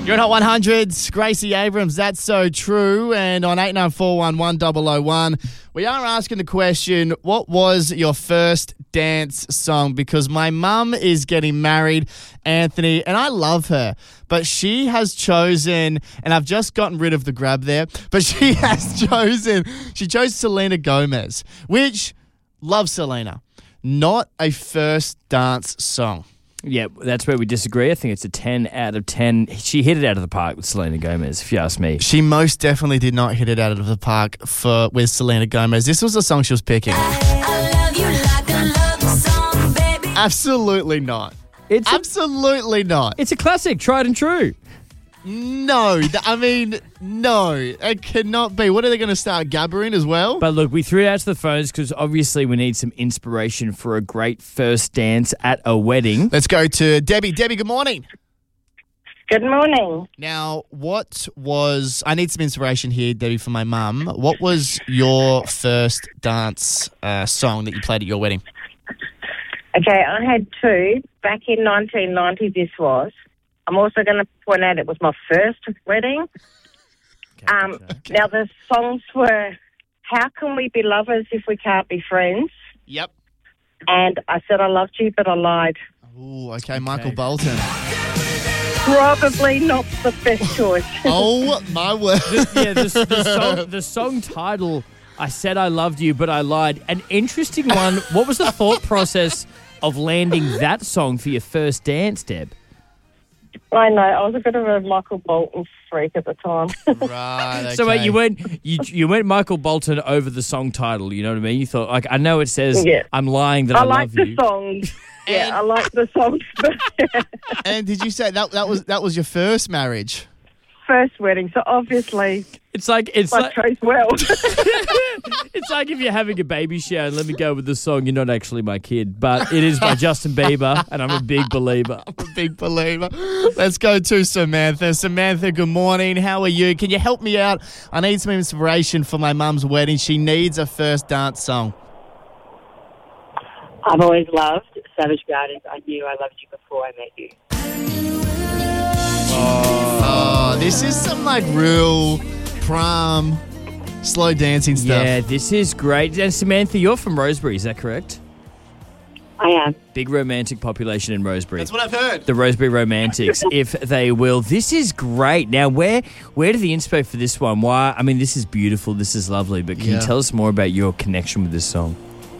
You're at Hot 100's Gracie Abrams, That's So True. And on 89411001, we are asking the question, what was your first dance song? Because my mum is getting married, Anthony, and I love her. But she has chosen, and I've just gotten rid of the grab there, but she chose Selena Gomez, which, love Selena. Not a first dance song. Yeah, that's where we disagree. I think it's a 10 out of 10. She hit it out of the park with Selena Gomez, if you ask me. She most definitely did not hit it out of the park with Selena Gomez. This was the song she was picking. I love you like a love song, baby. Absolutely not. Absolutely not. It's a classic, tried and true. No, no, it cannot be. What are they going to start gabbering as well? But look, we threw it out to the phones because obviously we need some inspiration for a great first dance at a wedding. Let's go to Debbie. Debbie, good morning. Good morning. Now, I need some inspiration here, Debbie, for my mum. What was your first dance song that you played at your wedding? Okay, I had two. Back in 1990, this was. I'm also going to point out it was my first wedding. Now, the songs were How Can We Be Lovers If We Can't Be Friends? Yep. And I Said I Loved You, But I Lied. Oh, okay, Michael Bolton. Probably not the best choice. Oh, my word. The song title, I Said I Loved You, But I Lied. An interesting one. What was the thought process of landing that song for your first dance, Deb? I know. I was a bit of a Michael Bolton freak at the time. Right, okay. So wait, you went Michael Bolton over the song title, you know what I mean? You thought, like, I know it says, I'm lying that I love you. I like the songs. Yeah, I like the songs. And did you say that was your first marriage? First wedding, so obviously it's like I chose well. It's like if you're having a baby shower and let me go with the song, you're not actually my kid, but it is by Justin Bieber, and I'm a big believer. Let's go to Samantha. Samantha, good morning. How are you? Can you help me out? I need some inspiration for my mum's wedding. She needs a first dance song. I've always loved Savage Gardens. I Knew I Loved You Before I Met You. Oh, this is some like real prom, slow dancing stuff. Yeah, this is great. And Samantha, you're from Rosebery, is that correct? I am. Big romantic population in Rosebery. That's what I've heard. The Rosebery Romantics, if they will. This is great. Now, where did the inspo for this one? Why? I mean, this is beautiful. This is lovely. But can you tell us more about your connection with this song?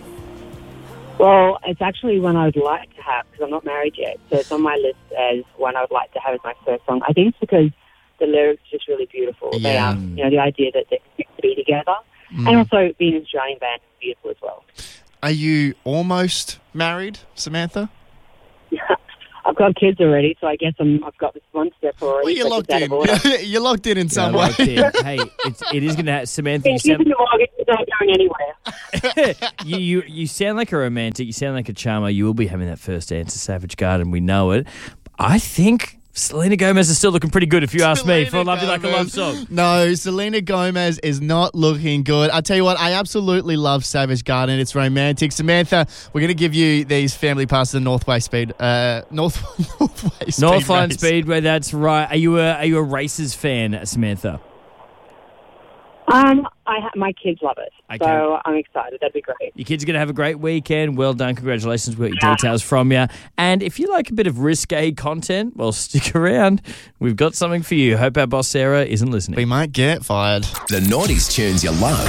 Well, it's actually one I would like to have because I'm not married yet. So it's on my list as one I would like to have as my first song. I think it's because the lyrics are just really beautiful. Yeah. They the idea that they're meant to be together. And also being an Australian band is beautiful as well. Are you almost married, Samantha? I've got kids already, so I guess I've got this one step already. Well, you're locked in. You're locked in some way. Hey, it is going to have Samantha. Not going anywhere. You sound like a romantic. You sound like a charmer. You will be having that first dance at Savage Garden. We know it. I think Selena Gomez is still looking pretty good, if you ask me, for a Love You Like a Love song. No, Selena Gomez is not looking good. I tell you what, I absolutely love Savage Garden. It's romantic. Samantha, we're going to give you these family passes to Northway Northline Speedway, that's right. Are you a races fan, Samantha? My kids love it, Okay. so I'm excited. That'd be great. Your kids are going to have a great weekend. Well done. Congratulations. We got your details from you. And if you like a bit of risque content, well, stick around. We've got something for you. Hope our boss Sarah isn't listening. We might get fired. The Naughties tunes you love.